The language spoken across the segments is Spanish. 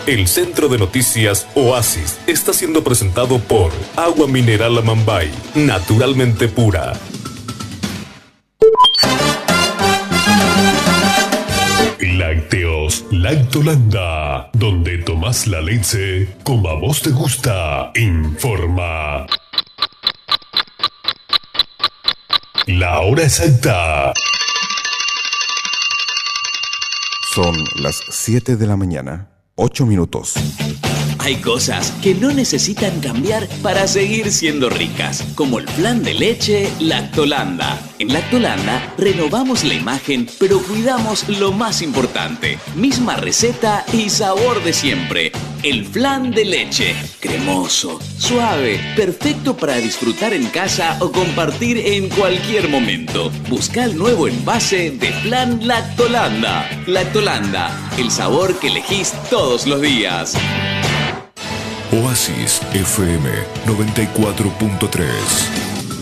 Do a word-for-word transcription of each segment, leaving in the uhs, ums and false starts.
El Centro de Noticias Oasis está siendo presentado por Agua Mineral Amambay, naturalmente pura. Lácteos Lactolanda, donde tomás la leche como a vos te gusta, informa. La hora exacta. Son las siete de la mañana, ocho minutos. Hay cosas que no necesitan cambiar para seguir siendo ricas, como el flan de leche Lactolanda. En Lactolanda renovamos la imagen, pero cuidamos lo más importante. Misma receta y sabor de siempre. El flan de leche, cremoso, suave, perfecto para disfrutar en casa o compartir en cualquier momento. Busca el nuevo envase de flan Lactolanda. Lactolanda, el sabor que elegís todos los días. Oasis F M noventa y cuatro punto tres.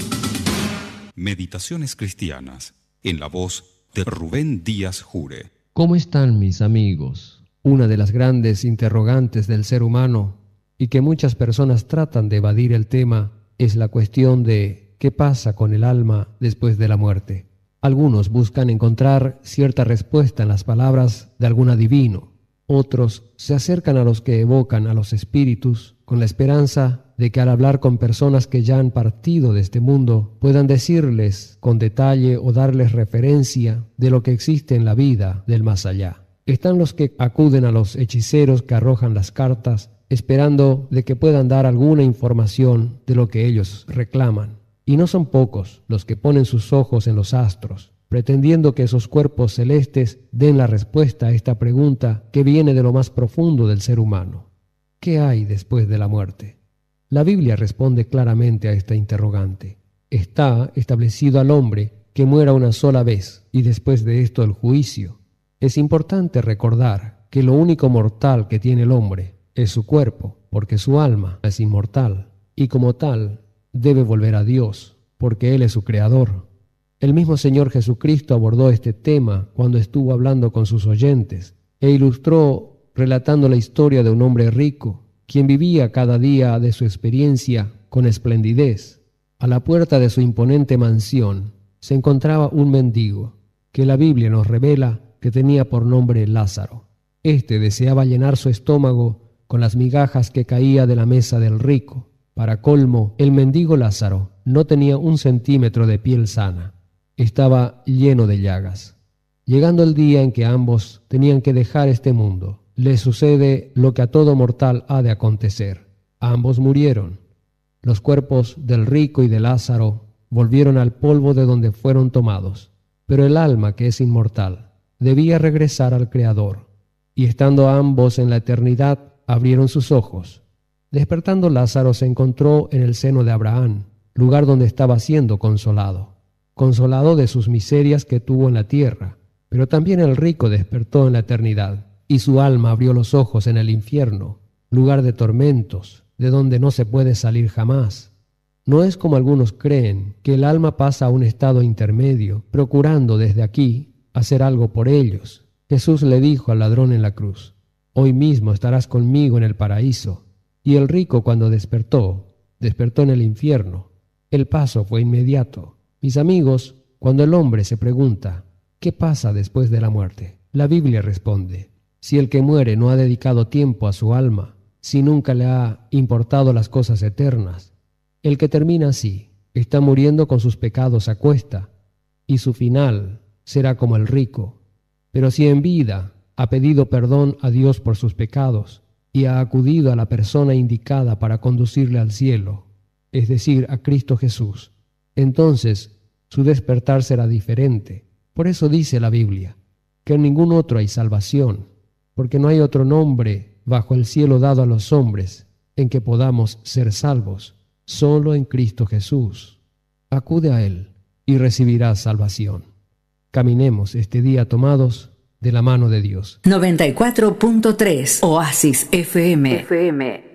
Meditaciones cristianas, en la voz de Rubén Díaz Jure. ¿Cómo están mis amigos? Una de las grandes interrogantes del ser humano, y que muchas personas tratan de evadir el tema, es la cuestión de ¿qué pasa con el alma después de la muerte? Algunos buscan encontrar cierta respuesta en las palabras de algún adivino. Otros se acercan a los que evocan a los espíritus con la esperanza de que al hablar con personas que ya han partido de este mundo puedan decirles con detalle o darles referencia de lo que existe en la vida del más allá. Están los que acuden a los hechiceros que arrojan las cartas esperando de que puedan dar alguna información de lo que ellos reclaman. Y no son pocos los que ponen sus ojos en los astros, pretendiendo que esos cuerpos celestes den la respuesta a esta pregunta que viene de lo más profundo del ser humano. ¿Qué hay después de la muerte? La Biblia responde claramente a esta interrogante. Está establecido al hombre que muera una sola vez y después de esto el juicio. Es importante recordar que lo único mortal que tiene el hombre es su cuerpo, porque su alma es inmortal, y como tal debe volver a Dios, porque Él es su creador. El mismo Señor Jesucristo abordó este tema cuando estuvo hablando con sus oyentes e ilustró relatando la historia de un hombre rico, quien vivía cada día de su experiencia con esplendidez. A la puerta de su imponente mansión se encontraba un mendigo, que la Biblia nos revela que tenía por nombre Lázaro. Este deseaba llenar su estómago con las migajas que caía de la mesa del rico. Para colmo, el mendigo Lázaro no tenía un centímetro de piel sana. Estaba lleno de llagas. Llegando el día en que ambos tenían que dejar este mundo, les sucede lo que a todo mortal ha de acontecer. Ambos murieron. Los cuerpos del rico y de Lázaro volvieron al polvo de donde fueron tomados, pero el alma, que es inmortal, debía regresar al Creador. Y estando ambos en la eternidad, abrieron sus ojos. Despertando, Lázaro se encontró en el seno de Abraham, lugar donde estaba siendo consolado. Consolado de sus miserias que tuvo en la tierra, pero también el rico despertó en la eternidad, y su alma abrió los ojos en el infierno, lugar de tormentos, de donde no se puede salir jamás. No es como algunos creen, que el alma pasa a un estado intermedio, procurando desde aquí hacer algo por ellos. Jesús le dijo al ladrón en la cruz: «Hoy mismo estarás conmigo en el paraíso». Y el rico, cuando despertó, despertó en el infierno. El paso fue inmediato. Mis amigos, cuando el hombre se pregunta ¿qué pasa después de la muerte?, la Biblia responde: si el que muere no ha dedicado tiempo a su alma, si nunca le ha importado las cosas eternas, el que termina así está muriendo con sus pecados a cuesta, y su final será como el rico. Pero si en vida ha pedido perdón a Dios por sus pecados y ha acudido a la persona indicada para conducirle al cielo, es decir, a Cristo Jesús, entonces su despertar será diferente. Por eso dice la Biblia que en ningún otro hay salvación, porque no hay otro nombre bajo el cielo dado a los hombres en que podamos ser salvos, solo en Cristo Jesús. Acude a Él y recibirás salvación. Caminemos este día tomados de la mano de Dios. noventa y cuatro punto tres Oasis F M. F M.